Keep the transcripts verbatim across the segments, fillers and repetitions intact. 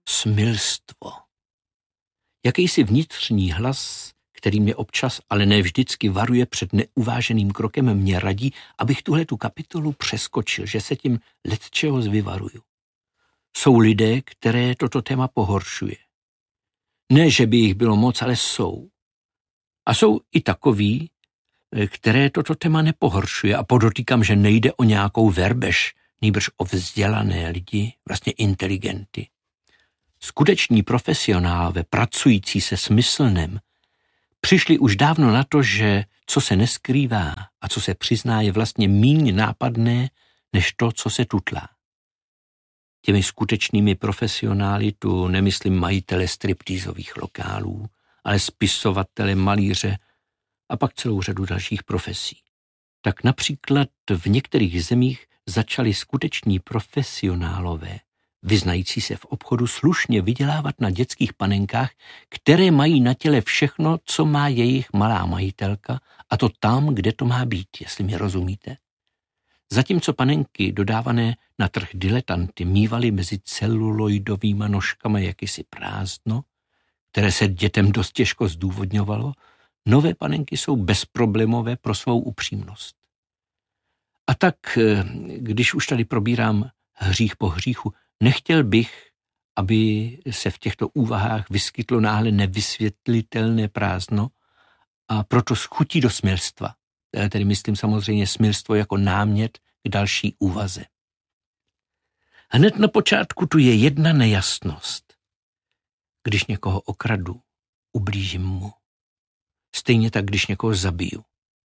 Smilstvo. Jakýsi vnitřní hlas, který mě občas, ale ne vždycky varuje před neuváženým krokem, mě radí, abych tuhletu kapitolu přeskočil, že se tím lecčeho vyvaruju. Jsou lidé, které toto téma pohoršuje. Ne, že by jich bylo moc, ale jsou. A jsou i takoví, které toto téma nepohoršuje a podotýkám, že nejde o nějakou verbež, nýbrž o vzdělané lidi, vlastně inteligenty. Skuteční profesionálové, pracující se smyslnem, přišli už dávno na to, že co se neskrývá a co se přizná, je vlastně míň nápadné, než to, co se tutlá. Těmi skutečnými profesionály tu nemyslím majitele striptýzových lokálů, ale spisovatele, malíře a pak celou řadu dalších profesí. Tak například v některých zemích začali skuteční profesionálové, vyznající se v obchodu, slušně vydělávat na dětských panenkách, které mají na těle všechno, co má jejich malá majitelka, a to tam, kde to má být, jestli mi rozumíte. Zatímco panenky dodávané na trh diletanty mívaly mezi celuloidovýma nožkama jakýsi prázdno, které se dětem dost těžko zdůvodňovalo, nové panenky jsou bezproblémové pro svou upřímnost. A tak, když už tady probírám hřích po hříchu, nechtěl bych, aby se v těchto úvahách vyskytlo náhle nevysvětlitelné prázdno a proto schutí do smilstva. Tedy myslím samozřejmě smilstvo jako námět k další úvaze. Hned na počátku tu je jedna nejasnost. Když někoho okradu, ublížím mu. Stejně tak, když někoho zabiju.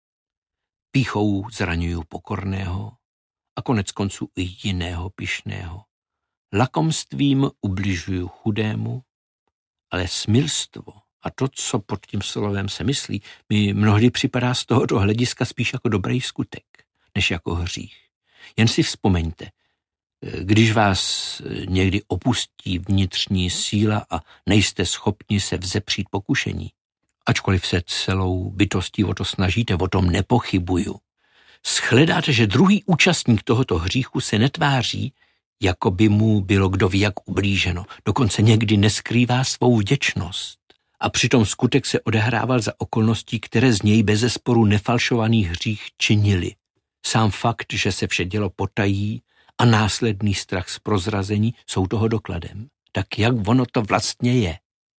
Pýchou zraňuju pokorného a konec konců i jiného pyšného. Lakomstvím ubližuju chudému, ale smilstvo a to, co pod tím slovem se myslí, mi mnohdy připadá z tohoto hlediska spíš jako dobrý skutek, než jako hřích. Jen si vzpomeňte, když vás někdy opustí vnitřní síla a nejste schopni se vzepřít pokušení, ačkoliv se celou bytostí o to snažíte, o tom nepochybuju, shledáte, že druhý účastník tohoto hříchu se netváří, jako by mu bylo kdo ví jak ublíženo, dokonce někdy neskrývá svou vděčnost. A přitom skutek se odehrával za okolností, které z něj bezesporu nefalšovaný hřích činili. Sám fakt, že se vše dělo potají a následný strach z prozrazení jsou toho dokladem. Tak jak ono to vlastně je?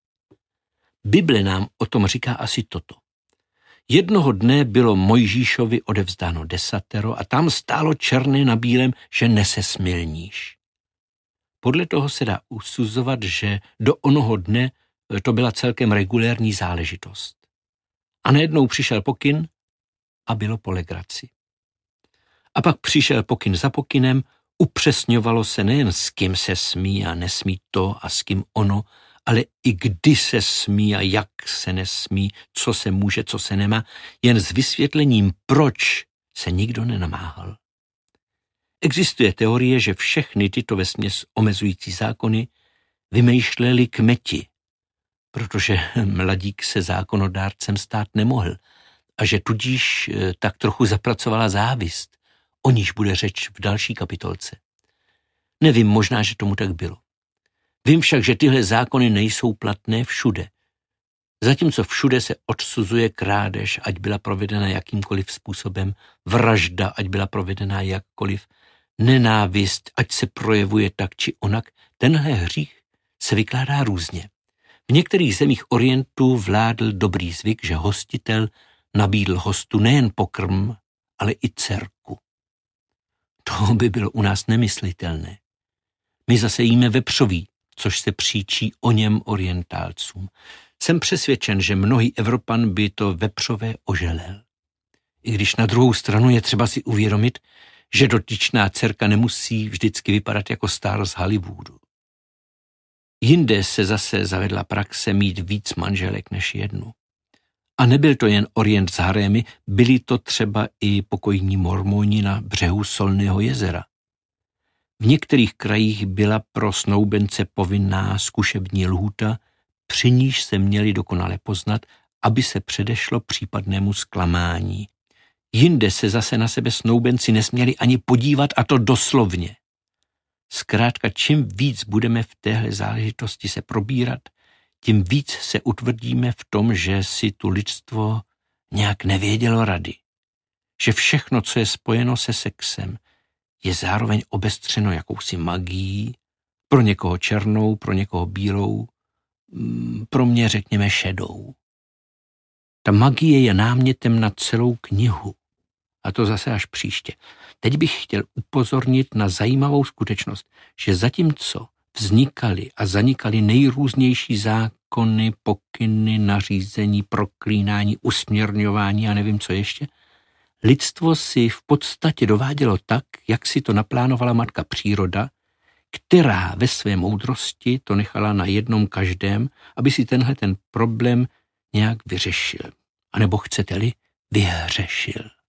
Bible nám o tom říká asi toto. Jednoho dne bylo Mojžíšovi odevzdáno desatero a tam stálo černé na bílém, že nesesmilníš. Podle toho se dá usuzovat, že do onoho dne to byla celkem regulérní záležitost. A najednou přišel pokyn a bylo po legraci. A pak přišel pokyn za pokynem, upřesňovalo se nejen s kým se smí a nesmí to a s kým ono, ale i kdy se smí a jak se nesmí, co se může, co se nemá, jen s vysvětlením, proč se nikdo nenamáhal. Existuje teorie, že všechny tyto vesměs omezující zákony vymýšleli kmeti, protože mladík se zákonodárcem stát nemohl a že tudíž tak trochu zapracovala závist, o níž bude řeč v další kapitolce. Nevím, možná, že tomu tak bylo. Vím však, že tyhle zákony nejsou platné všude. Zatímco všude se odsuzuje krádež, ať byla provedena jakýmkoliv způsobem, vražda, ať byla provedena jakkoliv, nenávist, ať se projevuje tak či onak, tenhle hřích se vykládá různě. V některých zemích Orientu vládl dobrý zvyk, že hostitel nabídl hostu nejen pokrm, ale i dcerku. To by bylo u nás nemyslitelné. My zase jíme vepřový, což se příčí o něm orientálcům. Jsem přesvědčen, že mnohý Evropan by to vepřové oželel. I když na druhou stranu je třeba si uvědomit, že dotyčná dcerka nemusí vždycky vypadat jako star z Hollywoodu. Jinde se zase zavedla praxe mít víc manželek než jednu. A nebyl to jen orient z harémy, byli to třeba i pokojní mormoni na břehu Solného jezera. V některých krajích byla pro snoubence povinná zkušební lhůta, při níž se měli dokonale poznat, aby se předešlo případnému zklamání. Jinde se zase na sebe snoubenci nesměli ani podívat, a to doslovně. Zkrátka, čím víc budeme v téhle záležitosti se probírat, tím víc se utvrdíme v tom, že si tu lidstvo nějak nevědělo rady. Že všechno, co je spojeno se sexem, je zároveň obestřeno jakousi magií, pro někoho černou, pro někoho bílou, pro mě řekněme šedou. Ta magie je námětem na celou knihu. A to zase až příště. Teď bych chtěl upozornit na zajímavou skutečnost, že zatímco vznikaly a zanikaly nejrůznější zákony, pokyny, nařízení, proklínání, usměrňování a nevím co ještě, lidstvo si v podstatě dovádělo tak, jak si to naplánovala matka příroda, která ve své moudrosti to nechala na jednom každém, aby si tenhle ten problém nějak vyřešil. A nebo chcete-li, vyhřešil.